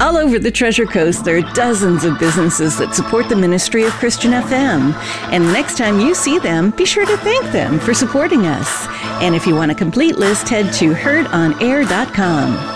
All over the Treasure Coast, there are dozens of businesses that support the ministry of Christian FM. And the next time you see them, be sure to thank them for supporting us. And if you want a complete list, head to heardonair.com.